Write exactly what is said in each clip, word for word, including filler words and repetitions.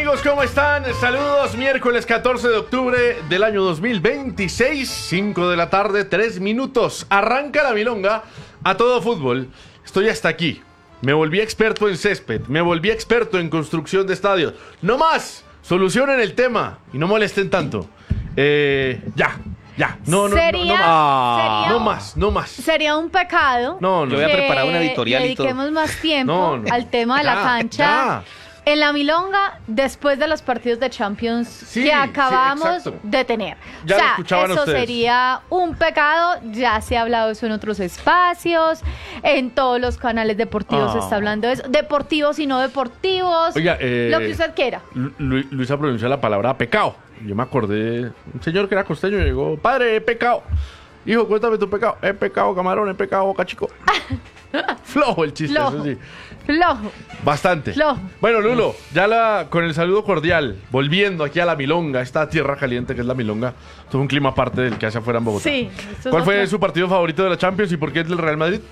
amigos? ¿Cómo están? Saludos, miércoles catorce de octubre del año dos mil veintiséis, cinco de la tarde, tres minutos. Arranca la milonga a todo fútbol. Estoy hasta aquí. Me volví experto en césped, me volví experto en construcción de estadios. ¡No más! Solucionen el tema y no molesten tanto. Eh, ya, ya. No, no, sería, no, no, más. Sería, no más, no más. Sería un pecado. No, no. Yo voy a preparar una editorial y todo. Dediquemos más tiempo No, no. al tema de Ya, la cancha. ya. En la milonga, después de los partidos de Champions Sí, que acabamos sí, exacto. de tener. Ya o lo sea, escuchaban eso ustedes. sería un pecado. Ya se ha hablado eso en otros espacios. En todos los canales deportivos Ah. se está hablando de eso. Deportivos y no deportivos. Oiga, eh, lo que usted quiera. Lu- Lu- Luisa pronunció la palabra pecado. Yo me acordé, un señor que era costeño llegó, padre, he pecado. Hijo, cuéntame tu pecado. He pecado, camarón, he pecado, boca chico. Flojo el chiste, Flojo. eso sí. Flojo. Bastante. Flojo. Bueno, Lulo, ya la, con el saludo cordial, volviendo aquí a la milonga, esta tierra caliente que es la milonga, todo un clima aparte del que hace afuera en Bogotá. Sí. esto es ¿Cuál fue otra- su partido favorito de la Champions y por qué es del Real Madrid?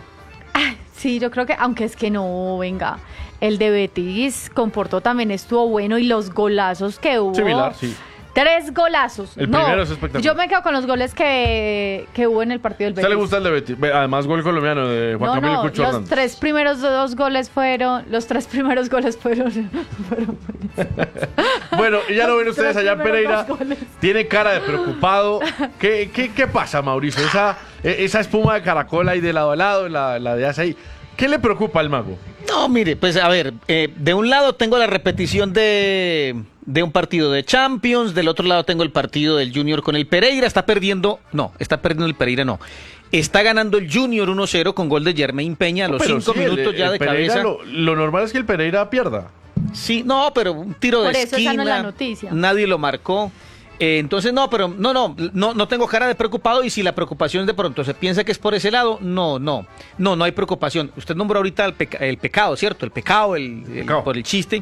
Sí, yo creo que, aunque es que no, venga, el de Betis con Porto también estuvo bueno y los golazos que hubo. Similar, sí. Tres golazos. El no, primero es espectacular. Yo me quedo con los goles que, que hubo en el partido del ¿A usted Betis. le gusta el de Betis? Ve, además, gol colombiano de Juan No, Camilo no, Cucho los Hernández. tres primeros dos goles fueron, los tres primeros goles fueron, fueron Bueno, y ya lo ven Los ustedes tres allá en primeros Pereira. dos goles. Tiene cara de preocupado. ¿Qué, qué, qué pasa, Mauricio? Esa, eh, esa espuma de caracola ahí de lado a lado, la, la de hace ahí. ¿Qué le preocupa al mago? No, mire, pues a ver, eh, de un lado tengo la repetición de, de un partido de Champions, del otro lado tengo el partido del Junior con el Pereira, está perdiendo, no, está perdiendo el Pereira, no. Está ganando el Junior uno cero con gol de Jermaine Peña a los Pero cinco sí, el- minutos ya el de Pereira, cabeza. Lo, lo normal es que el Pereira pierda. Sí, no, pero un tiro Por de eso esa esquina. no es la noticia. Nadie lo marcó. Eh, entonces, no, pero no, no, no, no tengo cara de preocupado y si la preocupación de pronto se piensa que es por ese lado, no, no, no, no hay preocupación. Usted nombró ahorita el, peca- el pecado, ¿cierto? El pecado, el, el- Pecado. por el chiste.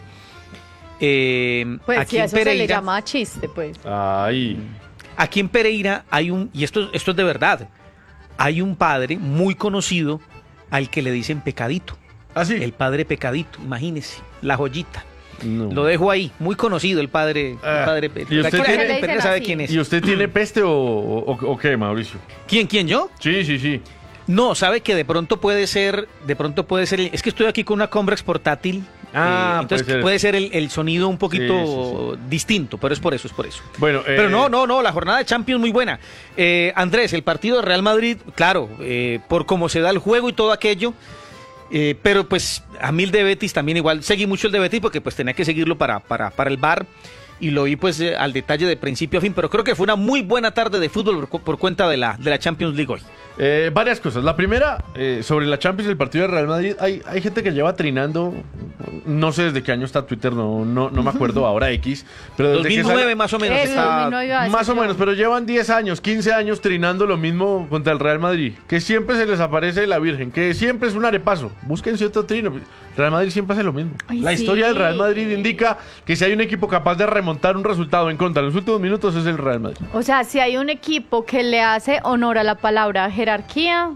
Eh, Pues aquí sí, a en eso se le Pereira, llama chiste, pues. Ahí. aquí en Pereira hay un, y esto, esto es de verdad, hay un padre muy conocido al que le dicen Pecadito. Así. El padre Pecadito, imagínese, la joyita. No. Lo dejo ahí, muy conocido el padre. Ah, el padre ¿y Pe- usted Aquí la tiene- gente en Pereira sabe así? quién es. ¿Y usted tiene peste o, o, o qué, Mauricio? ¿Quién, quién, yo? Sí, sí, sí. No, sabe que de pronto puede ser, de pronto puede ser, es que estoy aquí con una Comrex portátil, Ah, eh, entonces puede ser. puede ser el, el sonido un poquito Sí, sí, distinto, pero es por eso, es por eso. Bueno, eh, Pero no, no, no, la jornada de Champions muy buena. Eh, Andrés, el partido de Real Madrid, claro, eh, por cómo se da el juego y todo aquello, eh, pero pues a mí el de Betis también igual, seguí mucho el de Betis porque pues tenía que seguirlo para, para, para el V A R y lo vi pues eh, al detalle de principio a fin, pero creo que fue una muy buena tarde de fútbol por, cu- por cuenta de la, de la Champions League hoy. Eh, varias cosas. La primera, eh, sobre la Champions y el partido de Real Madrid, hay, hay gente que lleva trinando, no sé desde qué año está Twitter, no, no, no me acuerdo ahora X, pero desde dos que mil nueve sale- más o menos. Eso, está- dos mil nueve iba a decir Más o yo. menos, pero llevan diez años, quince años trinando lo mismo contra el Real Madrid. Que siempre se les aparece la Virgen, que siempre es un arepaso. Búsquense otro trino. Real Madrid siempre hace lo mismo. Ay, la sí. historia del Real Madrid indica que si hay un equipo capaz de remontar un resultado en contra en los últimos minutos es el Real Madrid. O sea, si hay un equipo que le hace honor a la palabra jerarquía,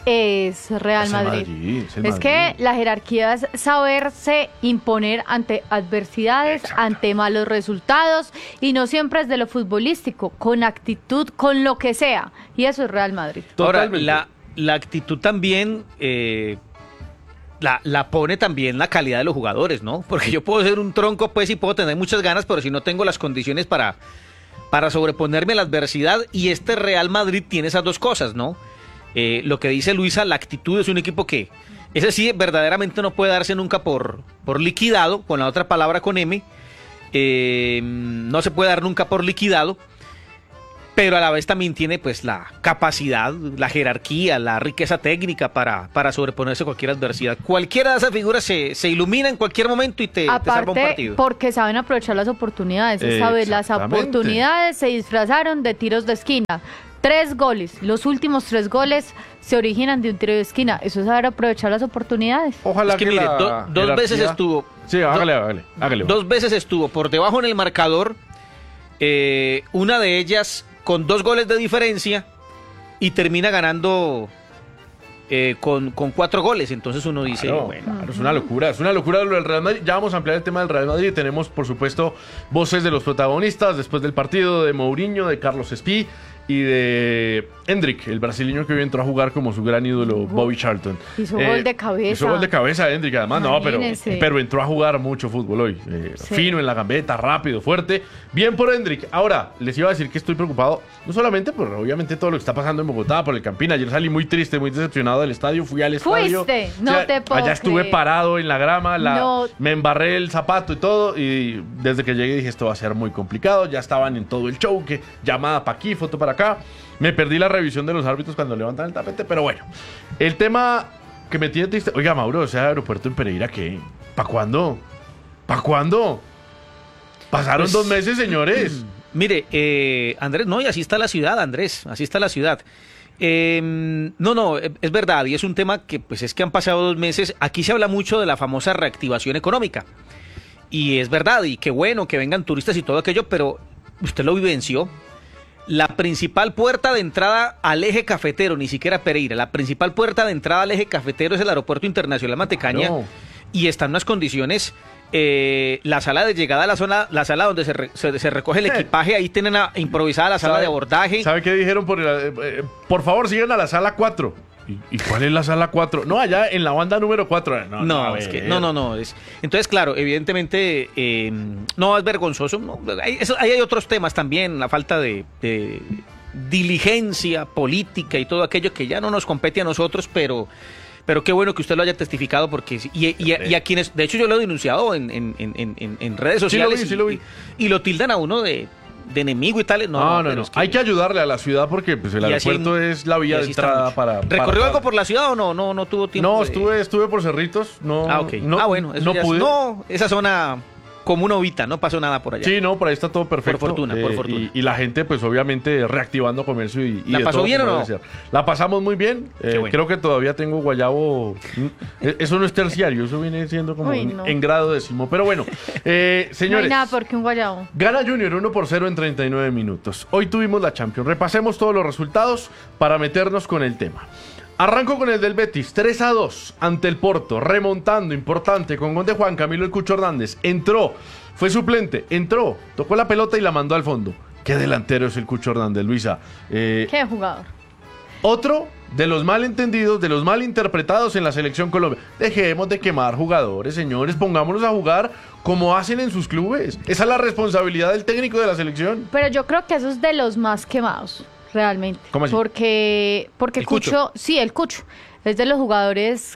es Real Es el Madrid. Madrid, es el Es Madrid. que la jerarquía es saberse imponer ante adversidades, ante malos resultados, y no siempre es de lo futbolístico, con actitud, con lo que sea. Y eso es Real Madrid. Ahora, Totalmente. la, la actitud también eh, la, la pone también la calidad de los jugadores, ¿no? Porque yo puedo ser un tronco, pues, y puedo tener muchas ganas, pero si no tengo las condiciones para, para sobreponerme a la adversidad, y este Real Madrid tiene esas dos cosas, ¿no? Eh, lo que dice Luisa, la actitud es un equipo que, ese sí, verdaderamente no puede darse nunca por, por liquidado, con la otra palabra con M, eh, no se puede dar nunca por liquidado, pero a la vez también tiene pues la capacidad, la jerarquía, la riqueza técnica para, para sobreponerse a cualquier adversidad. Cualquiera de esas figuras se, se ilumina en cualquier momento y te, te salva un Aparte, partido. porque saben aprovechar las oportunidades. Esta vez las Exactamente. oportunidades se disfrazaron de tiros de esquina. Tres goles, los últimos tres goles se originan de un tiro de esquina. Eso es saber aprovechar las oportunidades. Ojalá Es que, mire, la do- dos jerarquía- veces estuvo. Sí, hágale, hágale, hágale. Dos veces estuvo por debajo en el marcador, eh, una de ellas con dos goles de diferencia y termina ganando eh, con, con cuatro goles. Entonces uno dice, Claro, bueno, claro, es una locura, es una locura lo del Real Madrid. Ya vamos a ampliar el tema del Real Madrid. Tenemos, por supuesto, voces de los protagonistas después del partido, de Mourinho, de Carlos Espí y de Hendrik, el brasileño que hoy entró a jugar como su gran ídolo, Bobby Charlton. Hizo gol de cabeza. Hizo gol de cabeza Hendrik, además, no, pero, Imagínense. pero entró a jugar mucho fútbol hoy. Eh, Sí. Fino en la gambeta, rápido, fuerte. Bien por Hendrik. Ahora, les iba a decir que estoy preocupado, no solamente por, obviamente, todo lo que está pasando en Bogotá, por el Campín. Ayer salí muy triste, muy decepcionado del estadio. Fui al estadio. Fuiste, no te puedo Allá estuve creer. parado en la grama, la, No. me embarré el zapato y todo. Y desde que llegué dije, esto va a ser muy complicado. Ya estaban en todo el show, que llamada para aquí, foto para acá. Me perdí la revisión de los árbitros cuando levantan el tapete, pero bueno. El tema que me tiene triste. Oiga, Mauro, ese aeropuerto en Pereira, ¿qué? ¿Para cuándo? ¿Para cuándo? Pasaron Pues- dos meses, señores. Mire, eh, Andrés, no, y así está la ciudad, Andrés, así está la ciudad. Eh, no, no, eh, es verdad, y es un tema que, pues es que han pasado dos meses. Aquí se habla mucho de la famosa reactivación económica. Y es verdad, y qué bueno que vengan turistas y todo aquello, pero usted lo vivenció. La principal puerta de entrada al eje cafetero, ni siquiera Pereira, la principal puerta de entrada al eje cafetero es el Aeropuerto Internacional Mantecaña. Claro. Y está en unas condiciones, eh, la sala de llegada a la zona, la sala donde se, re- se, se recoge el equipaje, ahí tienen a- improvisada la sala ¿Sabe- de abordaje. ¿Sabe qué dijeron? Por, el- eh, eh, por favor, sigan a la sala cuatro. ¿Y, y cuál es la sala cuatro? No, allá en la banda número cuatro. No, No, a es que, ver. no, no, no. Es, entonces, claro, evidentemente, eh, no es vergonzoso. No, hay, eso- ahí hay otros temas también, la falta de, de diligencia política y todo aquello que ya no nos compete a nosotros, pero, pero qué bueno que usted lo haya testificado, porque sí, y, y, y a quienes, de hecho, yo lo he denunciado en, en, en, en, en redes Sí lo vi, sociales sí lo vi. Y, y lo tildan a uno de, de enemigo y tal. No, No, no, pero no. es que- Hay que ayudarle a la ciudad porque pues, el y así- aeropuerto es la y vía de así está entrada mucho. para, para- ¿Recorrió algo por la ciudad o no? No, no tuvo tiempo. No, de- estuve, estuve por Cerritos. No, Ah, ok. no, ah, bueno, eso no ya es- pude. no, esa zona como una ovita, no pasó nada por allá. Sí, no, por ahí está todo perfecto. Por fortuna, por fortuna. Y, y la gente, pues obviamente, reactivando comercio y, y ¿La de pasó todo bien como o no? debe ser. La pasamos muy bien. Eh, Qué bueno. Creo que todavía tengo guayabo. Eh, Eso no es terciario, eso viene siendo como Uy, en, no. en grado décimo. Pero bueno, eh, No hay señores. nada porque un guayabo. Gana Junior uno por cero en treinta y nueve minutos. Hoy tuvimos la Champions. Repasemos todos los resultados para meternos con el tema. Arranco con el del Betis, tres a dos ante el Porto, remontando, importante, con gol de Juan Camilo El Cucho Hernández. Entró, fue suplente, entró, tocó la pelota y la mandó al fondo. Qué delantero es el Cucho Hernández, Luisa. Eh, Qué jugador. otro de los malentendidos, de los malinterpretados en la selección Colombia. Dejemos de quemar jugadores, señores, pongámonos a jugar como hacen en sus clubes. Esa es la responsabilidad del técnico de la selección. Pero yo creo que eso es de los más quemados, realmente. ¿Cómo así? Porque, porque El Cucho. Cucho, sí, el Cucho, es de los jugadores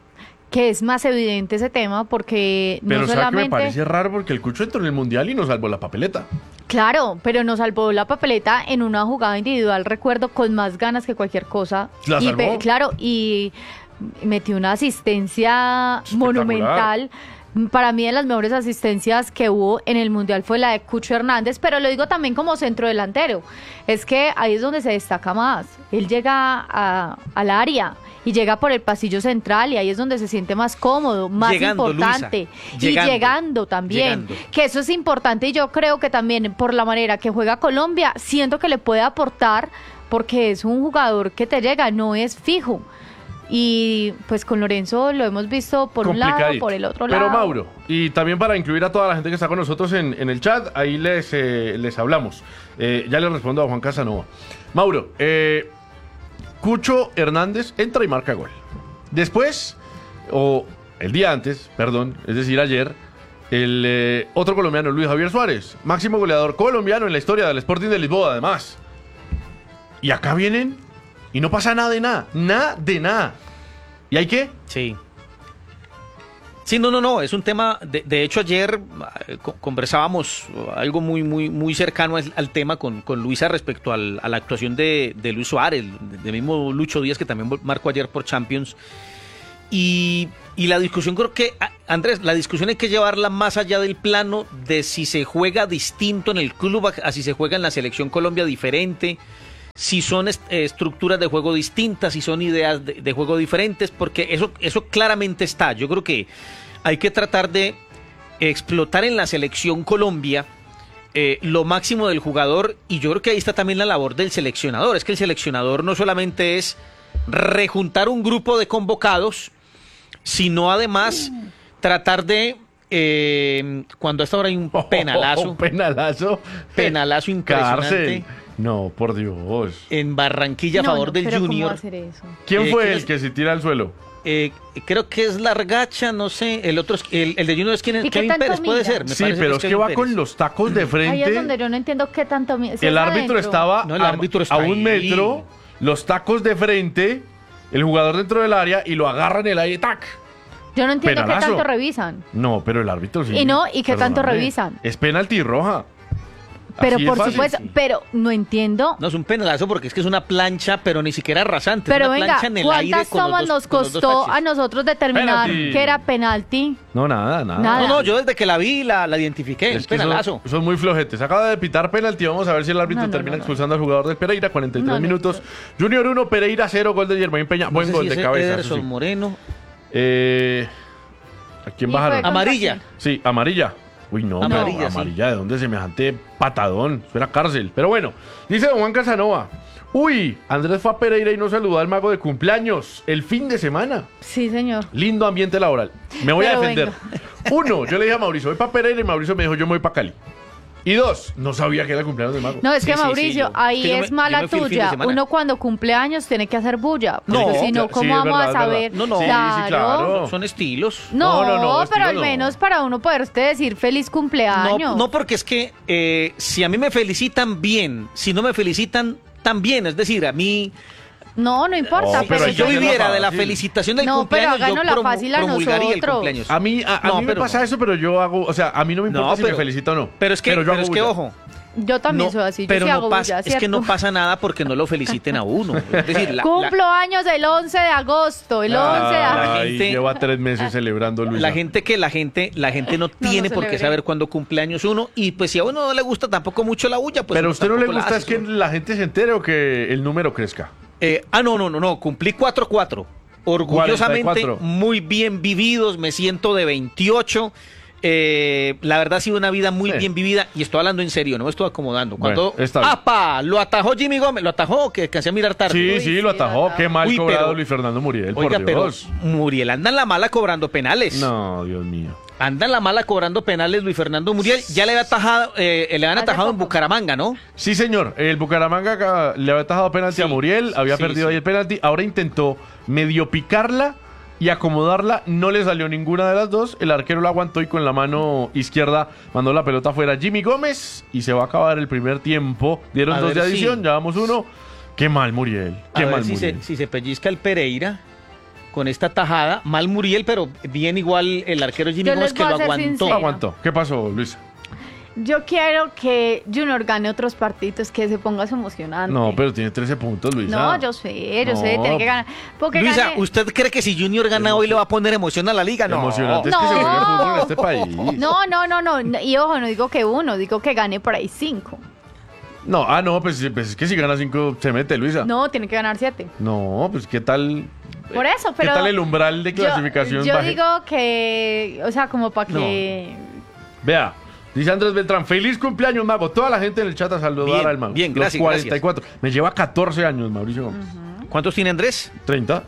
que es más evidente ese tema, porque Pero no ¿sabe que me solamente... parece raro? Porque el Cucho entró en el Mundial y nos salvó la papeleta. Claro, pero nos salvó la papeleta en una jugada individual, recuerdo, con más ganas que cualquier cosa. ¿La y salvó? pe- claro, y metió una asistencia Espectacular. monumental. Para mí, de las mejores asistencias que hubo en el Mundial fue la de Cucho Hernández, pero lo digo también como centro delantero. Es que ahí es donde se destaca más. Él llega a- al área y llega por el pasillo central y ahí es donde se siente más cómodo, más Llegando, importante. Luisa. Y Llegando. llegando también. Llegando. Que eso es importante y yo creo que también por la manera que juega Colombia, siento que le puede aportar porque es un jugador que te llega, no es fijo. Y pues con Lorenzo lo hemos visto por un lado, Complicadito. por el otro Pero lado. Mauro, y también para incluir a toda la gente que está con nosotros en, en el chat, ahí les, eh, les hablamos. Eh, ya le respondo a Juan Casanova. Mauro, eh, Cucho Hernández entra y marca gol. Después, o el día antes, perdón, es decir, ayer, el eh, otro colombiano, Luis Javier Suárez, máximo goleador colombiano en la historia del Sporting de Lisboa, además. Y acá vienen y no pasa nada de nada, nada de nada. ¿Y hay qué? Sí. Sí, no, no, no, es un tema, de, de hecho ayer eh, co- conversábamos algo muy, muy, muy cercano al, al tema con, con Luisa respecto al- a la actuación de, de Luis Suárez, del mismo Lucho Díaz que también vol- marcó ayer por Champions. Y, y la discusión creo que, ah, Andrés, la discusión hay que llevarla más allá del plano de si se juega distinto en el club a, a si se juega en la selección Colombia diferente, si son est- eh, estructuras de juego distintas, si son ideas de, de juego diferentes, porque eso, eso claramente está. Yo creo que hay que tratar de explotar en la selección Colombia eh, lo máximo del jugador, y yo creo que ahí está también la labor del seleccionador. Es que el seleccionador no solamente es rejuntar un grupo de convocados, sino además tratar de, eh, cuando a esta hora hay un penalazo, un penalazo. penalazo impresionante. Cárcel. No, por Dios. En Barranquilla a No, favor no, del pero ¿cómo Junior. va a hacer eso? ¿Quién Eh, fue ¿quién el es? que se tira al suelo? Eh, creo que es Largacha, no sé. El otro, es- el, el de Junior es quien es ¿Y qué Kevin tanto Pérez, puede mira? ser. me Sí, parece pero es que Kevin va Pérez. con los tacos de Ahí es frente. donde yo no entiendo qué tanto... mi- si El es árbitro adentro. estaba, No, el a, árbitro está a un ahí. metro, los tacos de frente, el jugador dentro del área y lo agarra en el aire, ¡tac! Yo no entiendo qué penalazo. tanto revisan. No, pero el árbitro sí. Y no, ¿y qué tanto Perdóname. revisan? Es penalti roja. Pero Así es por fácil. supuesto, pero no entiendo. No, es un penalazo porque es que es una plancha, pero ni siquiera rasante. Pero es una venga, plancha en el aire ¿cuántas con los tomas dos- nos con los dos costó taches. a nosotros determinar Penalti. que era penalti? No, nada, nada. Nada. No, no, yo desde que la vi la, la identifiqué. Es Es que son, penalazo. son muy flojetes. Acaba de pitar penalti. Vamos a ver si el árbitro No, no, termina no, no. expulsando al jugador del Pereira. cuarenta y tres No, no, minutos. Junior uno, Pereira cero. Gol de Germain Peña. No Buen sé gol si de ese cabeza. eso Ederson sí. Moreno. Eh, ¿A quién Y bajaron? fue Amarilla. contra Sí, amarilla. Uy, no, Amarilla, amarilla, sí. amarilla, ¿de dónde semejante patadón? Eso era cárcel. Pero bueno, dice don Juan Casanova. Uy, Andrés fue a Pereira y no saludó al mago de cumpleaños el fin de semana. Sí, señor. Lindo ambiente laboral. Me voy Pero a defender. Uno, yo le dije a Mauricio, voy para Pereira y Mauricio me dijo, yo me voy para Cali. Y dos, no sabía que era el cumpleaños del mago. No, es Sí, que sí, sí, Mauricio, yo- ahí que yo me- es yo mala me fui el fin de tuya. semana. Uno cuando cumple años tiene que hacer bulla. No, Porque si no, cla- ¿cómo sí, es vamos verdad, a es saber? verdad. No, no. Sí, sí, claro. Son estilos. No, No, no, no, pero estilo al no. menos para uno poderte decir feliz cumpleaños. No, no, porque es que eh, si a mí me felicitan bien, si no me felicitan también, es decir, a mí, No, no importa. Oh, pero si hay yo que hacerla viviera de la fácil. felicitación del No, pero cumpleaños, yo háganos la promu- fácil a promulgaría el nosotros. cumpleaños. A mí, a, a No, mí me pero pasa no. eso, pero yo hago, o sea, a mí no me importa No, si pero- me felicita o no. Pero es que, yo pero hago es que bulla. ojo. Yo también No, soy así. Yo pero sí no hago pasa, bulla, es que ¿cierto? no pasa nada porque no lo feliciten a uno. Es decir, la, Cumplo años el once de agosto, el once de agosto. la Ay, gente- lleva tres meses celebrando, la, Luisa. la gente que la gente, la gente no no tiene por qué celebre. saber cuándo cumpleaños uno, y pues si a uno no le gusta tampoco mucho la bulla, pues Pero a uno usted no le tampoco la gusta hace, es que ¿no? la gente se entere o que el número crezca. Eh, ah, no, no, no, no, cumplí cuatro cuatro. Orgullosamente, cuarenta y cuatro. muy bien vividos, me siento de veintiocho. Eh, la verdad ha sido una vida muy Sí. bien vivida y estoy hablando en serio, no me estoy acomodando. Bueno, Cuando está bien. ¡apa! Lo atajó Jimmy Gómez, lo atajó, que alcancé a mirar tarde. Sí, Uy, sí, lo sí, atajó. la- Qué mal Uy, cobrado pero- Luis Fernando Muriel, Oiga, por pero Dios. Muriel anda en la mala cobrando penales. No, Dios mío. Anda en la mala cobrando penales Luis Fernando Muriel. Ya le había atajado, eh, le habían Hace atajado en poco. Bucaramanga, ¿no? Sí, señor. El Bucaramanga acá le había atajado penalti Sí, a Muriel, había sí, perdido sí. ahí el penalti. Ahora intentó medio picarla y acomodarla. No le salió ninguna de las dos. El arquero la aguantó y con la mano izquierda mandó la pelota afuera. Jimmy Gómez y se va a acabar el primer tiempo. Dieron A dos de ver si- adición, ya vamos uno. Qué mal, Muriel. A Qué ver mal, si Muriel. se, si se pellizca el Pereira con esta tajada. Mal Muriel, pero bien igual el arquero Jimmy Yo Gómez les que voy lo a ser aguantó. sincera. Aguantó. ¿Qué pasó, Luis? Yo quiero que Junior gane otros partidos, que se ponga emocionante. No, pero tiene trece puntos, Luisa. No, yo sé, yo sé, No. tiene que ganar. Porque Luisa, gane- ¿usted cree que si Junior gana hoy le va a poner emoción a la liga? No. Emocionante es que No. se juegue fútbol en este país. No, no, no, no. Y ojo, no digo que uno, digo que gane por ahí cinco. No, ah, no, pues, pues es que si gana cinco se mete, Luisa. No, tiene que ganar siete. No, pues qué tal. Por eso, pero. ¿Qué tal el umbral de clasificación? Yo, yo baje? digo que. O sea, como para que. Vea, dice Andrés Beltrán, feliz cumpleaños, Mago. Toda la gente en el chat a saludar Bien, al Mago. bien, Los gracias, cuarenta y cuatro. Me lleva catorce años, Mauricio Gómez. ¿Cuántos tiene Andrés? treinta.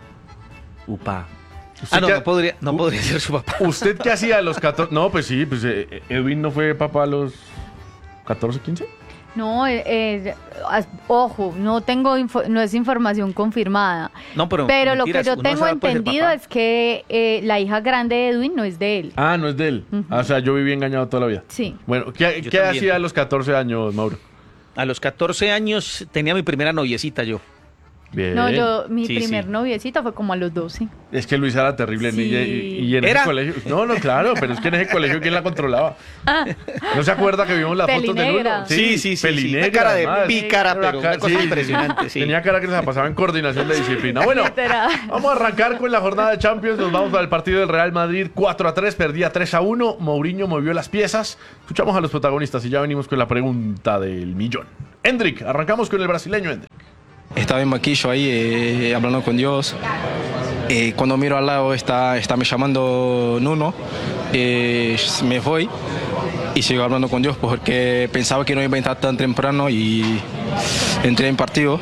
Upa. ¿Usted Ah, no, qué- no podría, no u- podría ser su papá. ¿Usted qué hacía a los catorce? No, pues sí, pues eh, Edwin no fue papá a los catorce, quince. No, eh, eh, as- ojo, no tengo info- no es información confirmada. No, pero, Pero lo que mentiras, yo uno tengo sabe, puede ser entendido papá. es que eh, la hija grande de Edwin no es de él. Ah, no es de él. Ah, o sea, yo viví engañado toda la vida. Sí. Bueno, ¿qué, Yo qué también. hacía a los catorce años, Mauro? A los catorce años tenía mi primera noviecita yo. Bien. No, yo, mi Sí, primer sí. noviecito fue como a los doce. Es que Luisa era terrible Sí. y, y- y en ¿Era? ese colegio. No, no, claro, pero es que en ese colegio ¿quién la controlaba? ¿No se acuerda que vimos las fotos de Pelinegra. Lulo? Sí, sí, sí, Pelinegra, sí. Una cara de además. pícara, Era pero una cosa sí, impresionante, sí. Tenía cara que se la pasaba en coordinación de disciplina. Bueno, Literal. vamos a arrancar con la jornada de Champions. Nos vamos para el partido del Real Madrid cuatro a tres, perdía tres a uno. Mourinho movió las piezas. Escuchamos a los protagonistas y ya venimos con la pregunta del millón. Hendrik, arrancamos con el brasileño, Hendrik. Estaba en banquillo ahí eh, hablando con Dios. Eh, cuando miro al lado está, está me llamando Nuno. Eh, me voy y sigo hablando con Dios porque pensaba que no iba a entrar tan temprano y entré en partido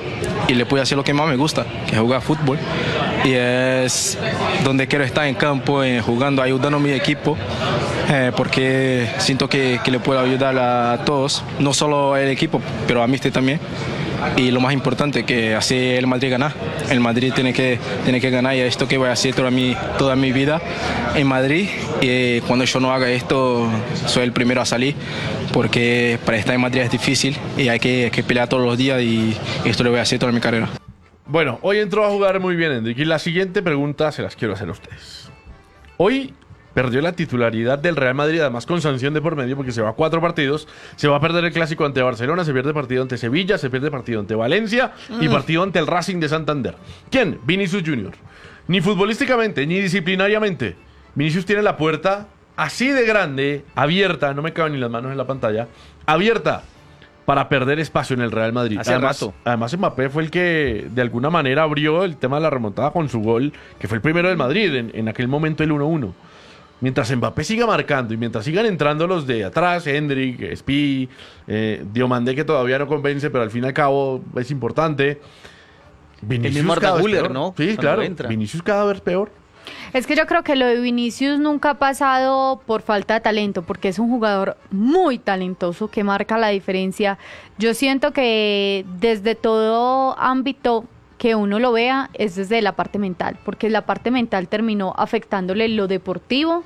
y le puedo hacer lo que más me gusta, que es jugar fútbol. Y es donde quiero estar en campo, eh, jugando, ayudando a mi equipo, eh, porque siento que, que le puedo ayudar a todos, no solo al equipo, pero a mí también. Y lo más importante, que así el Madrid gana. El Madrid tiene que, tiene que ganar, y esto que voy a hacer toda mi, toda mi vida en Madrid. Y cuando yo no haga esto, soy el primero a salir, porque para estar en Madrid es difícil y hay que, hay que pelear todos los días, y esto lo voy a hacer toda mi carrera. Bueno, hoy entró a jugar muy bien Endrick, y la siguiente pregunta se las quiero hacer a ustedes. Hoy perdió la titularidad del Real Madrid, además con sanción de por medio, porque se va a cuatro partidos. Se va a perder el clásico ante Barcelona, se pierde partido ante Sevilla, se pierde partido ante Valencia mm. y partido ante el Racing de Santander. ¿Quién? Vinicius Junior. Ni futbolísticamente, ni disciplinariamente. Vinicius tiene la puerta así de grande, abierta, no me caben ni las manos en la pantalla, abierta para perder espacio en el Real Madrid. Hace además, rato. además Mbappé fue el que de alguna manera abrió el tema de la remontada con su gol, que fue el primero del Madrid, en, en aquel momento el uno uno. Mientras Mbappé siga marcando y mientras sigan entrando los de atrás, Endrick, Spi, eh, Diomandé, que todavía no convence, pero al fin y al cabo es importante. Vinicius el mismo Arda cada vez Güler, peor. ¿no? Sí, Cuando claro. entra. Vinicius cada vez peor. Es que yo creo que lo de Vinicius nunca ha pasado por falta de talento, porque es un jugador muy talentoso que marca la diferencia. Yo siento que desde todo ámbito que uno lo vea es desde la parte mental, porque la parte mental terminó afectándole lo deportivo,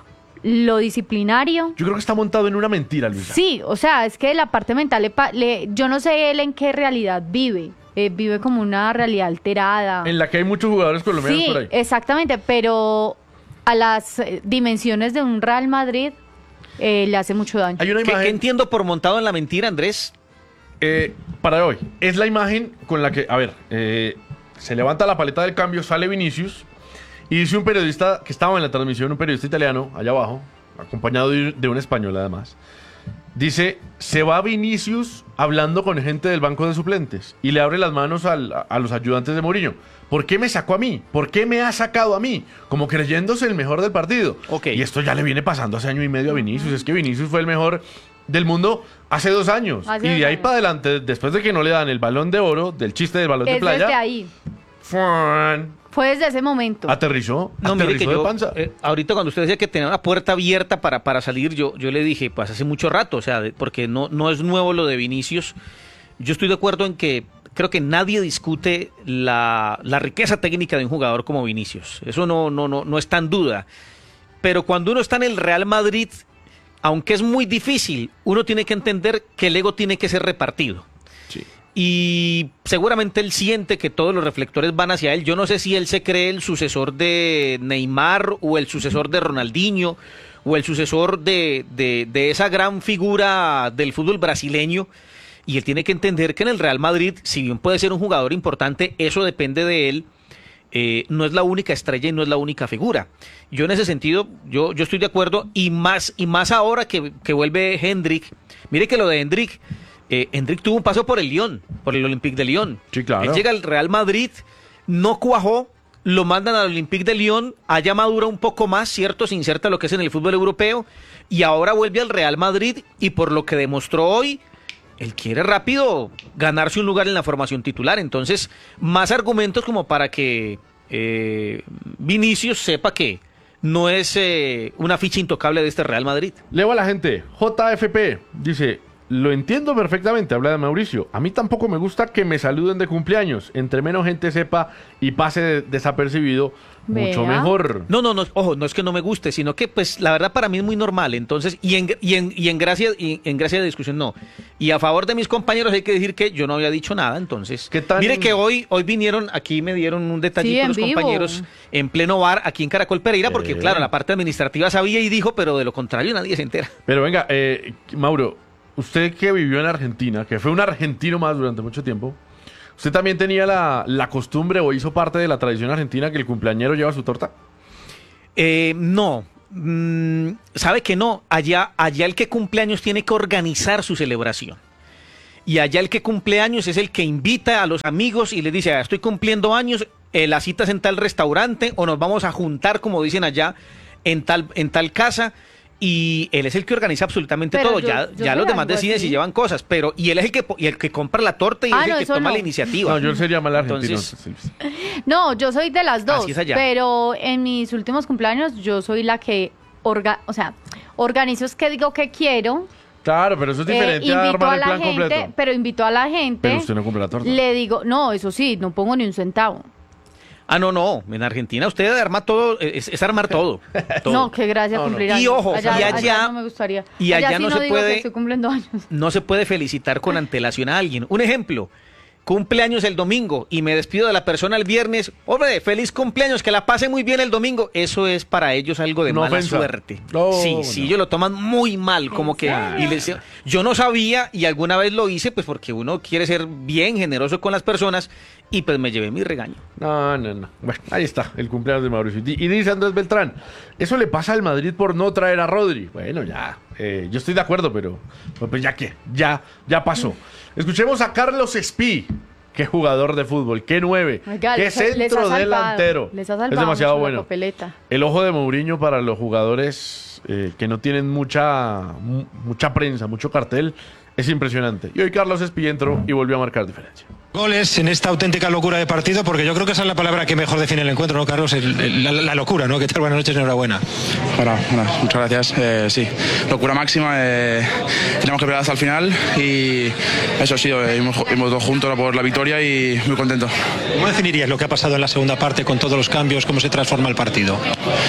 lo disciplinario. Yo creo que está montado en una mentira, Luisa. Sí, o sea, es que la parte mental, le, pa- le, yo no sé él en qué realidad vive, eh, vive como una realidad alterada. En la que hay muchos jugadores colombianos Sí, por ahí. exactamente, pero a las eh, dimensiones de un Real Madrid eh, le hace mucho daño. Hay una ¿Qué, imagen... qué entiendo por montado en la mentira, Andrés? Eh, para hoy, es la imagen con la que, a ver, eh, se levanta la paleta del cambio, sale Vinicius y dice un periodista que estaba en la transmisión, un periodista italiano, allá abajo, acompañado de, de un español además, dice, se va Vinicius hablando con gente del banco de suplentes y le abre las manos al, a, a los ayudantes de Mourinho. ¿Por qué me sacó a mí? ¿Por qué me ha sacado a mí? Como creyéndose el mejor del partido. Ok. Y esto ya le viene pasando hace año y medio a Vinicius. Es que Vinicius fue el mejor del mundo hace dos años. Hace y de dos ahí años. para adelante, después de que no le dan el balón de oro, del chiste del balón de Es playa, desde ahí, ¡fuan! fue desde ese momento. aterrizó, No, mire aterrizó que de yo, panza. eh, ahorita cuando usted decía que tenía una puerta abierta para, para salir, yo, yo le dije, pues hace mucho rato, o sea, de- porque no, no es nuevo lo de Vinicius. Yo estoy de acuerdo en que creo que nadie discute la, la riqueza técnica de un jugador como Vinicius. Eso no, no, no, no está en duda. Pero cuando uno está en el Real Madrid, aunque es muy difícil, uno tiene que entender que el ego tiene que ser repartido. Sí. Y seguramente él siente que todos los reflectores van hacia él. Yo no sé si él se cree el sucesor de Neymar o el sucesor de Ronaldinho o el sucesor de, de, de esa gran figura del fútbol brasileño. Y él tiene que entender que en el Real Madrid, si bien puede ser un jugador importante, eso depende de él. Eh, no es la única estrella y no es la única figura. Yo en ese sentido, yo, yo estoy de acuerdo, y más, y más ahora que, que vuelve Hendrik. Mire que lo de Hendrik, eh, Hendrik tuvo un paso por el Lyon, por el Olympique de Lyon. Sí, claro. Él llega al Real Madrid, no cuajó, lo mandan al Olympique de Lyon, allá madura un poco más, cierto, se inserta lo que es en el fútbol europeo, y ahora vuelve al Real Madrid, y por lo que demostró hoy, él quiere rápido ganarse un lugar en la formación titular. Entonces, más argumentos como para que eh, Vinicius sepa que no es eh, una ficha intocable de este Real Madrid. Leo a la gente, J F P, dice, lo entiendo perfectamente, habla de Mauricio. A mí tampoco me gusta que me saluden de cumpleaños. Entre menos gente sepa y pase de- desapercibido, mucho Vea. mejor. No, no, no, ojo, no es que no me guste, sino que pues la verdad para mí es muy normal. Entonces, y en, y en, y en gracia, y en gracia de discusión no. Y a favor de mis compañeros hay que decir que yo no había dicho nada, entonces. ¿Qué tan- Mire que hoy, hoy vinieron, aquí me dieron un detallito Sí, en los vivo. compañeros en pleno bar aquí en Caracol Pereira, porque Eh. claro, la parte administrativa sabía y dijo, pero de lo contrario nadie se entera. Pero venga, eh, Mauro, usted que vivió en Argentina, que fue un argentino más durante mucho tiempo, ¿usted también tenía la, la costumbre o hizo parte de la tradición argentina que el cumpleañero lleva su torta? Eh, no, Mm, sabe que no, allá, allá el que cumple años tiene que organizar su celebración. Y allá el que cumple años es el que invita a los amigos y les dice, ah, estoy cumpliendo años, eh, la cita es en tal restaurante o nos vamos a juntar, como dicen allá, en tal, en tal casa. y él es el que organiza absolutamente Pero todo. yo- ya yo ya soy los demás algo deciden así. si llevan cosas, pero y él es el que po- y el que compra la torta y Ah, es no, el que eso toma no. la iniciativa. No, yo sería mal argentino. Entonces- Silvia. No, yo soy de las dos, Así es allá. pero en mis últimos cumpleaños yo soy la que, orga, o sea, organizo es que digo que quiero, Claro, pero eso es eh, diferente a invito armar a el la plan gente, completo. pero invito a la gente, Pero usted no compra la torta. le digo, no, eso sí, no pongo ni un centavo. Ah, no, no. En Argentina usted arma todo, es, es armar todo. todo. No, qué gracia No, no. cumplir Y años. ojo, allá, y allá- no me gustaría. y allá sí no se digo puede- que estoy cumpliendo años. No se puede felicitar con antelación a alguien. Un ejemplo, cumpleaños el domingo y me despido de la persona el viernes. Hombre, feliz cumpleaños, que la pase muy bien el domingo. Eso es para ellos algo de Una mala ofensa. suerte. No, sí, sí, no. ellos lo toman muy mal, como que... Y les, yo no sabía y alguna vez lo hice, pues porque uno quiere ser bien generoso con las personas y pues me llevé mi regaño. No, no, no. Bueno, ahí está, el cumpleaños de Mauricio. Y y dice Andrés Beltrán, eso le pasa al Madrid por no traer a Rodri. Bueno, ya, eh, yo estoy de acuerdo, pero pues ya que, ya, ya pasó. Escuchemos a Carlos Espí. Qué jugador de fútbol, qué nueve, Oiga, qué les ha- les ha centro salvado, delantero. les ha salvado Es demasiado mucho la bueno. papeleta. El ojo de Mourinho para los jugadores eh, que no tienen mucha, mu- mucha prensa, mucho cartel, es impresionante. Y hoy Carlos Espí entró y volvió a marcar diferencia. Goles en esta auténtica locura de partido, porque yo creo que esa es la palabra que mejor define el encuentro, ¿no, Carlos? El- el- la, la locura, ¿no? ¿Qué tal? Buenas noches, enhorabuena. Bueno, bueno, muchas gracias. Eh, sí, locura máxima. Eh, tenemos que pelear hasta el final y eso ha sido. Eh, hemos, hemos dos juntos por la victoria y muy contento. ¿Cómo definirías lo que ha pasado en la segunda parte con todos los cambios? ¿Cómo se transforma el partido?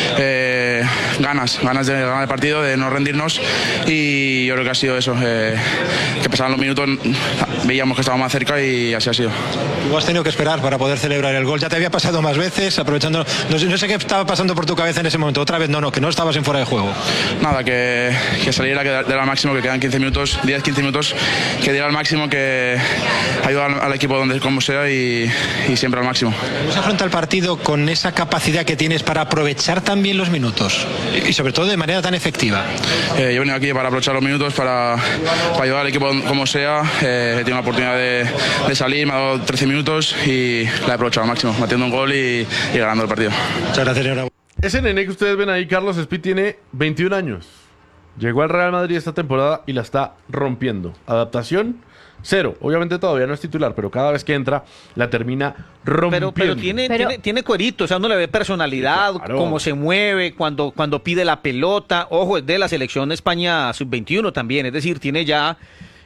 Eh, ganas, ganas de ganar el partido, de no rendirnos y yo creo que ha sido eso. Eh, que pasaban los minutos, veíamos que estábamos más cerca y así ha sido. Tú has tenido que esperar para poder celebrar el gol. Ya te había pasado más veces, aprovechando. No sé, no sé qué estaba pasando por tu cabeza en ese momento. Otra vez, no, no, que no estabas en fuera de juego. Nada, que, que saliera, que diera al máximo, que quedan quince minutos, diez quince minutos, que diera al máximo, que ayuda al, al equipo donde como sea y, y siempre al máximo. ¿Cómo se afronta el partido con esa capacidad que tienes para aprovechar también los minutos? Y sobre todo de manera tan efectiva. Eh, yo he venido aquí para aprovechar los minutos, para, para ayudar al equipo como sea. Eh, he tenido la oportunidad de, de salir, me ha dado trece minutos y la he aprovechado al máximo, metiendo un gol y, y ganando el partido. Muchas gracias, enhorabuena. Ese nene que ustedes ven ahí, Carlos Espí, tiene veintiún años. Llegó al Real Madrid esta temporada y la está rompiendo. Adaptación, cero. Obviamente todavía no es titular, pero cada vez que entra la termina rompiendo. Pero, pero tiene, Pero- tiene, tiene cuerito, o sea, uno le ve personalidad, Sí, claro. cómo se mueve, cuando, cuando pide la pelota. Ojo, es de la selección de España sub veintiuno también, es decir, tiene ya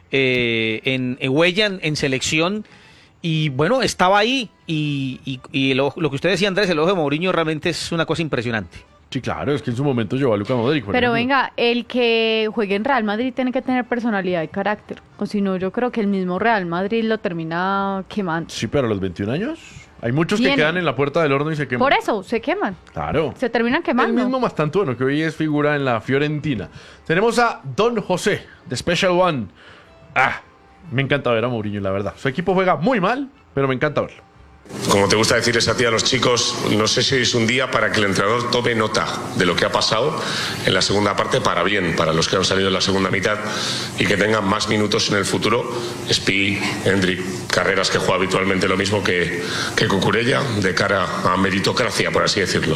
eh, en, en huella en, en selección. Y bueno, estaba ahí. Y, y, y lo, lo que usted decía, Andrés, el ojo de Mourinho realmente es una cosa impresionante. Sí, claro, es que en su momento llevó a Luka Modric. por Pero ejemplo. venga, el que juegue en Real Madrid tiene que tener personalidad y carácter. O si no, yo creo que el mismo Real Madrid lo termina quemando. Sí, pero a los veintiún años. Hay muchos que Viene. quedan en la puerta del horno y se queman. Por eso, se queman. Claro. Se terminan El quemando. mismo Mastantuono, que hoy es figura en la Fiorentina. Tenemos a Don José, de Special One. Ah, me encanta ver a Mourinho, la verdad. Su equipo juega muy mal, pero me encanta verlo. Como te gusta decirles a ti a los chicos, no sé si es un día para que el entrenador tome nota de lo que ha pasado en la segunda parte para bien, para los que han salido en la segunda mitad y que tengan más minutos en el futuro. Spi, Hendrik, Carreras, que juega habitualmente lo mismo que, que Cucurella, de cara a meritocracia, por así decirlo.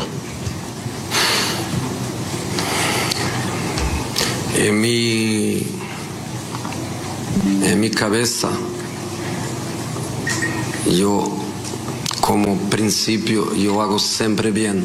En mi, en mi cabeza, yo como principio, yo hago siempre bien.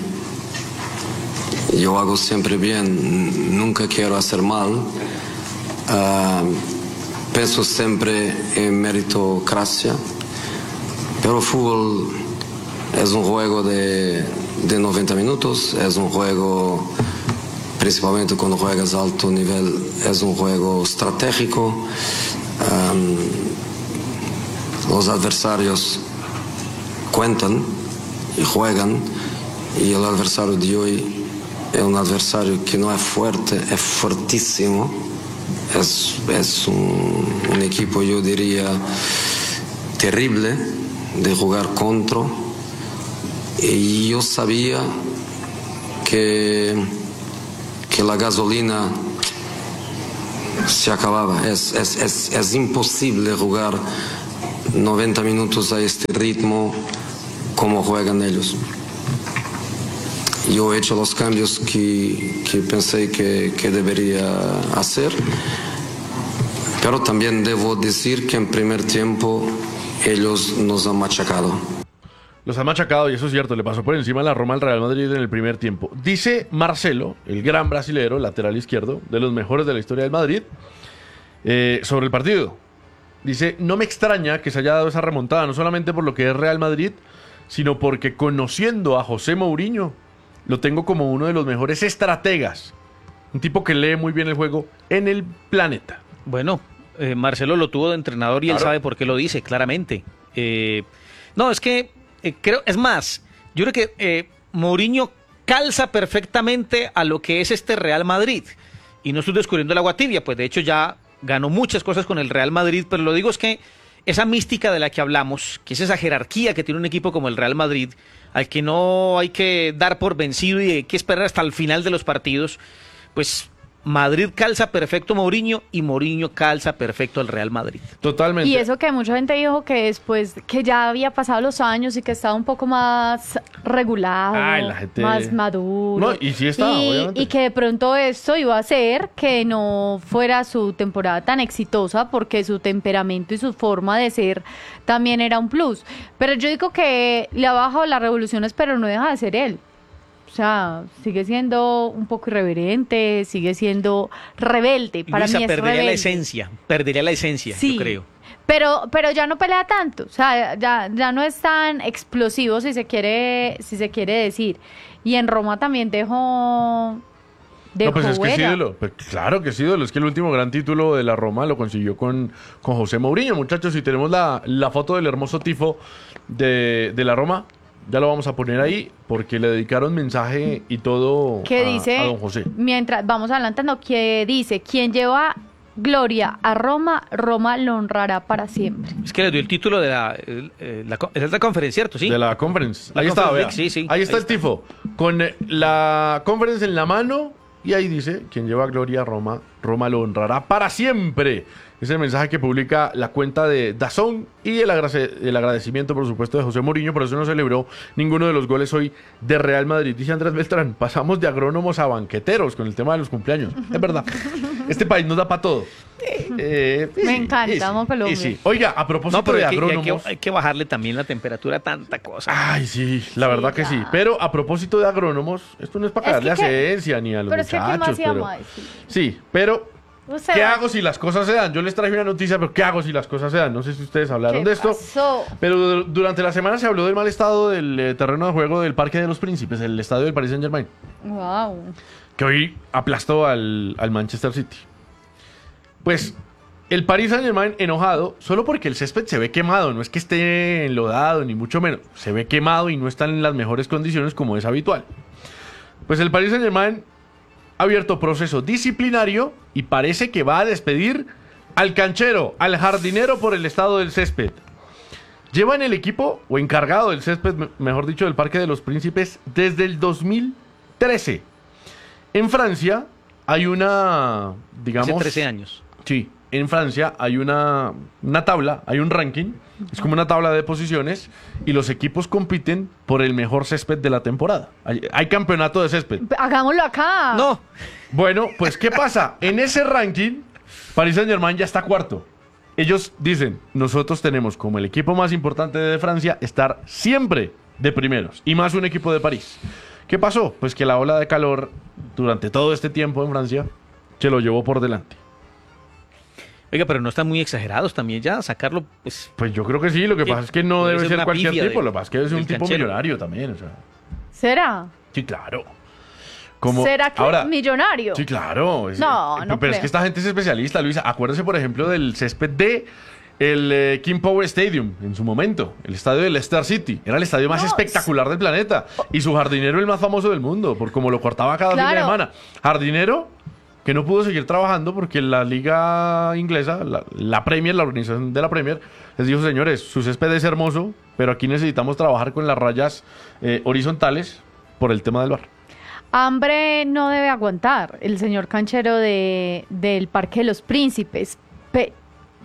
Yo hago siempre bien, nunca quiero hacer mal. Ah, pienso siempre en meritocracia, pero el fútbol es un juego de, de noventa minutos, es un juego, principalmente cuando juegas a alto nivel, es un juego estratégico. Um, los adversarios cuentan y juegan, y el adversario de hoy es un adversario que no es fuerte, es fuertísimo. Es, es un, un equipo, yo diría, terrible de jugar contra. Y yo sabía que, que la gasolina se acababa. Es, es, es, es imposible jugar noventa minutos a este ritmo como juegan ellos. yo he hecho los cambios que, que pensé que, que debería hacer, pero también debo decir que en primer tiempo ellos nos han machacado. Los han machacado y eso es cierto, le pasó por encima la Roma al Real Madrid en el primer tiempo. Dice Marcelo, el gran brasilero, lateral izquierdo, de los mejores de la historia del Madrid, eh, sobre el partido. Dice, no me extraña que se haya dado esa remontada, no solamente por lo que es Real Madrid, sino porque conociendo a José Mourinho, lo tengo como uno de los mejores estrategas. Un tipo que lee muy bien el juego en el planeta. Bueno, eh, Marcelo lo tuvo de entrenador y Claro. él sabe por qué lo dice, claramente. Eh, no, es que eh, creo, es más, yo creo que eh, Mourinho calza perfectamente a lo que es este Real Madrid. Y no estoy descubriendo el agua tibia, pues de hecho ya ganó muchas cosas con el Real Madrid, pero lo digo es que esa mística de la que hablamos, que es esa jerarquía que tiene un equipo como el Real Madrid, al que no hay que dar por vencido y hay que esperar hasta el final de los partidos, pues Madrid calza perfecto a Mourinho y Mourinho calza perfecto al Real Madrid. Totalmente. Y eso que mucha gente dijo que después que ya había pasado los años y que estaba un poco más regulado, Ay, la gente- más maduro. No, y sí estaba, y, obviamente. y que de pronto esto iba a hacer que no fuera su temporada tan exitosa porque su temperamento y su forma de ser también era un plus. Pero yo digo que le ha bajado las revoluciones, pero no deja de ser él. O sea, sigue siendo un poco irreverente, sigue siendo rebelde. Para Luisa, mí es perdería rebelde. la esencia, perdería la esencia, Sí, yo creo. Pero, pero ya no pelea tanto, o sea, ya, ya no es tan explosivo si se quiere, si se quiere decir. Y en Roma también dejó, dejó No, pues es que es huella. ídolo. Pues claro que es ídolo. Es que el último gran título de la Roma lo consiguió con, con José Mourinho. Muchachos, si tenemos la, la foto del hermoso tifo de, de la Roma, ya lo vamos a poner ahí porque le dedicaron mensaje y todo Que a, dice, a don José. mientras vamos adelantando, que dice, quien lleva gloria a Roma, Roma lo honrará para siempre. Es que le dio el título de la, el- eh, la, co- es la conferencia, ¿cierto? Sí. De la conference. La Ahí está, Conference vea. League, sí, sí. Ahí está Ahí el tifo. Con eh, la conference en la mano y ahí dice, quien lleva gloria a Roma, Roma lo honrará para siempre. Es el mensaje que publica la cuenta de DAZN y el, agrade- el agradecimiento, por supuesto, de José Mourinho. Por eso no celebró ninguno de los goles hoy de Real Madrid. Dice Andrés Beltrán, pasamos de agrónomos a banqueteros con el tema de los cumpleaños. Es verdad. Este país nos da para todo. Eh, y Me sí, encanta, y sí, amo Colombia. y sí. Oiga, a propósito No, pero de hay que, y hay, agrónomos... que, hay que bajarle también la temperatura a tanta cosa. Ay, sí, la verdad que ya. sí. Pero a propósito de agrónomos, esto no es para Es caerle que a qué- ciencia ni a los pero es que ¿qué muchachos. más pero... íbamos a decir? Sí, pero Usted ¿qué va- hago si las cosas se dan? Yo les traje una noticia, pero ¿qué hago si las cosas se dan? No sé si ustedes hablaron ¿Qué de esto. pasó? Pero du- durante la semana se habló del mal estado del eh, terreno de juego del Parque de los Príncipes, el estadio del Paris Saint-Germain, Wow. que hoy aplastó al, al Manchester City. Pues el Paris Saint-Germain enojado, solo porque el césped se ve quemado, no es que esté enlodado, ni mucho menos. Se ve quemado y no está en las mejores condiciones como es habitual. Pues el Paris Saint-Germain ha abierto proceso disciplinario y parece que va a despedir al canchero, al jardinero por el estado del césped. Lleva en el equipo, o encargado del césped, me- mejor dicho, del Parque de los Príncipes, desde el dos mil trece. En Francia hay una, digamos... Hace trece años. Sí, en Francia hay una, una tabla, hay un ranking, es como una tabla de posiciones y los equipos compiten por el mejor césped de la temporada. Hay, hay campeonato de césped. Hagámoslo acá. No, Bueno, pues ¿qué pasa? En ese ranking, Paris Saint-Germain ya está cuarto. Ellos dicen, nosotros tenemos como el equipo más importante de Francia estar siempre de primeros y más un equipo de París. ¿Qué pasó? Pues que la ola de calor durante todo este tiempo en Francia se lo llevó por delante. oiga, pero no están muy exagerados también ya, sacarlo, pues... Pues yo creo que sí, lo que Sí, pasa es que no puede debe ser ser una cualquier pifia tipo, de- lo que pasa es que debe ser un del tipo canchero. millonario también, o sea. ¿Será? Sí, claro. Como, ¿Será que ahora, millonario? sí, claro. es- No, eh, no Pero es creo. que esta gente es especialista, Luisa. Acuérdese, por ejemplo, del césped de el eh, King Power Stadium en su momento, el estadio de Leicester City. Era el estadio más No, espectacular del planeta. Y su jardinero el más famoso del mundo, por como lo cortaba cada fin de Claro. semana. Jardinero que no pudo seguir trabajando porque la liga inglesa, la, la Premier, la organización de la Premier, les dijo, señores, su césped es hermoso, pero aquí necesitamos trabajar con las rayas eh, horizontales por el tema del bar. Hambre no debe aguantar el señor canchero de, del Parque de los Príncipes. Pe-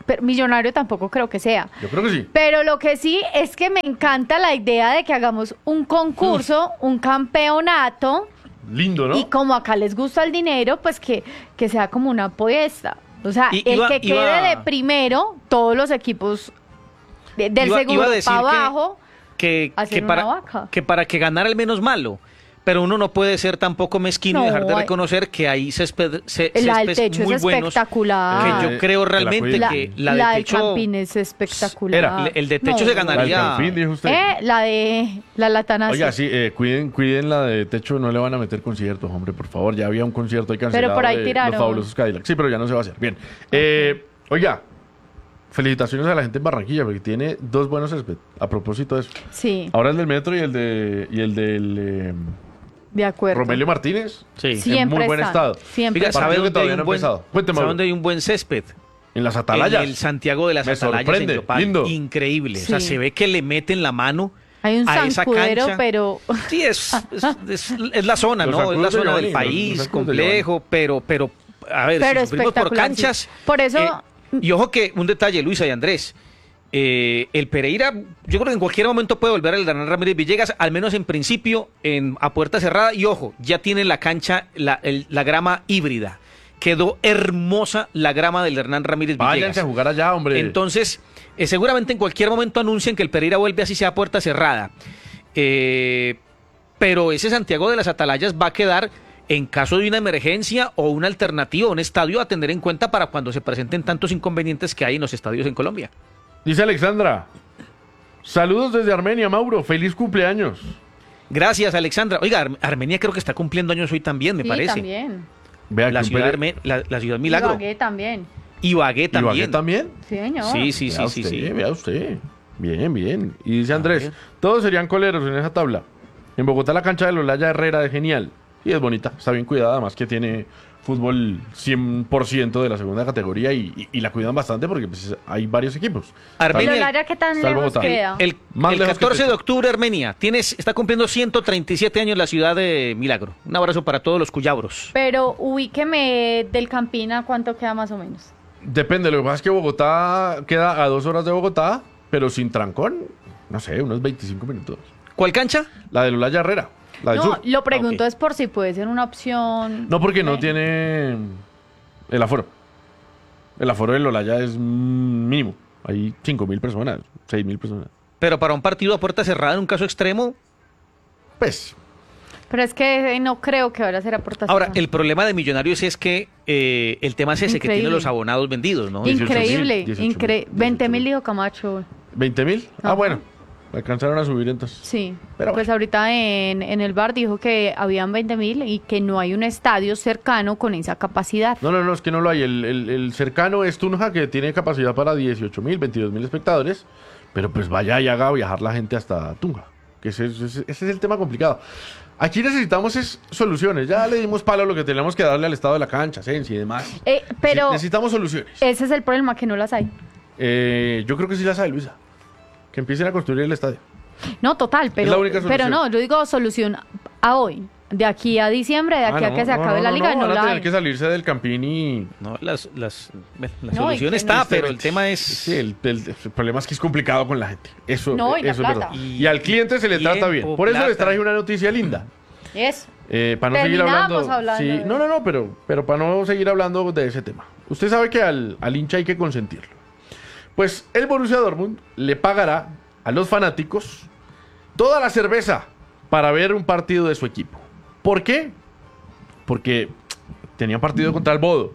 pero Millonario tampoco creo que sea. Yo creo que sí. Pero lo que sí es que me encanta la idea de que hagamos un concurso, un campeonato, Lindo, ¿no? y como acá les gusta el dinero, pues que, que sea como una apuesta. O sea, Y- el iba- que quede iba- de primero, todos los equipos de- del Iba- iba segundo a decir para que- abajo, que, hacer que una para, vaca. que para que ganara el menos malo. Pero uno no puede ser tampoco mezquino y No, dejar de hay- reconocer que hay césped, cé- la del céspedes techo muy es buenos. espectacular. Que yo creo Que la realmente cuiden. la, que la, la de del techo, Campín es espectacular. Era, el de techo se La del ganaría. Campín, dijo usted. Eh, la de la Latanasia. Oiga, sí, eh, cuiden, cuiden la de techo, no le van a meter conciertos, hombre, por favor. Ya había un concierto ahí cancelado Pero por ahí de tiraron. Los Fabulosos Cadillacs. Sí, pero ya no se va a hacer. Bien. Eh, oiga, felicitaciones a la gente en Barranquilla, porque tiene dos buenos césped. A propósito de eso. Sí, Ahora el del Metro y el de y el del eh, de acuerdo. Romelio Martínez. Sí. Siempre en muy buen están, estado. Siempre Mira, están. ¿sabe Partido que dónde hay todavía un no ha buen, empezado. Cuénteme, ¿sabe Mauro. dónde hay un buen césped? En las Atalayas. En el Santiago de las Me Atalayas en sorprende, Yopal. lindo. Increíble. O sea, Sí. se ve que le meten la mano Hay un a esa zancudero, cancha. pero Sí, es, es, es- es la zona, Los ¿no? Es zancudos la de zona Giovanni, del los- país, los zancudos de complejo, pero, pero, a ver, Pero si sufrimos por espectacular, sí. canchas. Por eso- eh, y ojo que, un detalle, Luisa y Andrés. eh, el Pereira, yo creo que en cualquier momento puede volver al Hernán Ramírez Villegas, al menos en principio, en, a puerta cerrada. Y ojo, ya tiene la cancha, la, el- la grama híbrida. Quedó hermosa la grama del Hernán Ramírez Villegas. Váyanse a jugar allá, hombre. Entonces, eh, seguramente en cualquier momento anuncian que el Pereira vuelve así sea a puerta cerrada. Eh, pero ese Santiago de las Atalayas va a quedar en caso de una emergencia o una alternativa, un estadio a tener en cuenta para cuando se presenten tantos inconvenientes que hay en los estadios en Colombia. Dice Alexandra. Saludos desde Armenia, Mauro. Feliz cumpleaños. Gracias, Alexandra. Oiga, Ar- Armenia creo que está cumpliendo años hoy también, me sí, parece. también. Vea La que un ciudad, Pere- Arme- la, la ciudad Milagro. Ibagué también. Ibagué también. ¿Ibagué también? Sí, señor. Sí, sí, sí, Vea sí, usted, sí. Vea usted. Bien, bien. Y dice Andrés, ver. todos serían coleros en esa tabla. En Bogotá la cancha de Lolaya Herrera es genial. Y es bonita, está bien cuidada, además que tiene fútbol cien por ciento de la segunda categoría y, y- y la cuidan bastante porque pues, hay varios equipos. Armenia- Pero Lara, ¿qué tan Está el lejos Bogotá. queda? El, Más el lejos que catorce de Techo. octubre, Armenia, tienes, está cumpliendo ciento treinta y siete años la ciudad de Milagro. Un abrazo para todos los cuyabros. Pero ubíqueme del Campina, ¿cuánto queda más o menos? Depende, lo que pasa es que Bogotá queda a dos horas de Bogotá, pero sin trancón, no sé, unos veinticinco minutos. ¿Cuál cancha? La de Lolaya Herrera, la del No, sur. lo pregunto Ok. es por si puede ser una opción. No, porque no Eh, tiene el aforo. El aforo de Lolaya es mm, mínimo. Hay cinco mil personas, seis mil personas. Pero para un partido a puerta cerrada en un caso extremo. Pues, Pero es que eh, no creo que ahora será aportación. Ahora, el problema de Millonarios es que eh, el tema es ese, que tiene Increíble. los abonados vendidos, ¿no? dieciocho mil, Increíble, dieciocho mil, increíble. veinte mil dieciocho dijo Camacho. ¿veinte mil? Ah, Ajá. bueno. Alcanzaron a subir entonces. Sí. Pero pues bueno. ahorita en, en el bar dijo que habían veinte mil y que no hay un estadio cercano con esa capacidad. No, no, no, es que no lo hay. El, el- el cercano es Tunja, que tiene capacidad para dieciocho mil, veintidós mil espectadores. Pero pues vaya y haga viajar la gente hasta Tunja. Que ese, ese- ese es el tema complicado. Aquí necesitamos es soluciones. Ya le dimos palo a lo que tenemos que darle al estado de la cancha, Sensi y demás. Eh, pero Nece- Necesitamos soluciones. ese es el problema, que no las hay. Eh, yo creo que sí las hay, Luisa. Que empiecen a construir el estadio. No, total, pero, la única pero solución. no, yo digo solución a hoy. De aquí a diciembre, de aquí Ah, a no, que se no, acabe no, la no, liga, no, no, van a la tener hay. que salirse del Campín y... No, las, las, bueno, la No, solución y que está, no pero esté- el tema es... Sí, el, el- el problema es que es complicado con la gente. Eso, No, y la eso es plata. verdad. Y, al cliente se le Tiempo, trata bien. Por eso les plata. traje una noticia linda. Eso. Eh, para no seguir Terminamos hablando. hablando sí, de- no, no, no, pero, pero para no seguir hablando de ese tema. Usted sabe que al, al hincha hay que consentirlo. Pues el Borussia Dortmund le pagará a los fanáticos toda la cerveza para ver un partido de su equipo. ¿Por qué? Porque tenía partido contra el Bodo.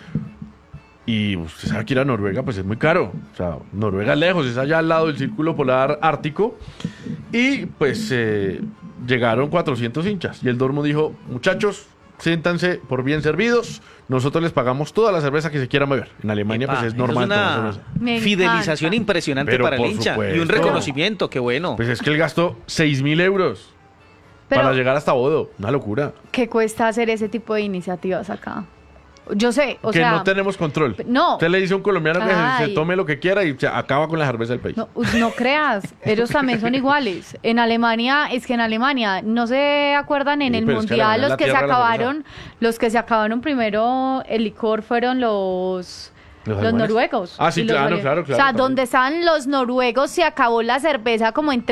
Y usted sabe que ir a Noruega pues es muy caro. O sea, Noruega es lejos, es allá al lado del Círculo Polar Ártico. Y pues eh, llegaron cuatrocientos hinchas. Y el Dortmund dijo, muchachos, siéntanse por bien servidos. Nosotros les pagamos toda la cerveza que se quieran beber. En Alemania Epa, pues es eso normal es tomar una cerveza. Me fidelización encanta. impresionante Pero para el por hincha. Y supuesto. un reconocimiento, qué bueno. Pues es que él gastó seis mil euros Pero, para llegar hasta Bodo. Una locura. ¿qué cuesta hacer ese tipo de iniciativas acá? Yo sé, o que sea... no tenemos control. no. Usted le dice a un colombiano que se- se, Ay. tome lo que quiera y se acaba con la cerveza del país. No, no creas, ellos también son iguales. En Alemania, es que en Alemania, ¿no se acuerdan en Sí, el pero es que Mundial Alemania es los la que se tierra de la acabaron, los que se acabaron primero el licor fueron los ¿Los, Los alemanes? noruegos. Ah, sí, Y los claro, alemanes. claro, claro. O sea, también. donde estaban los noruegos se acabó la cerveza como en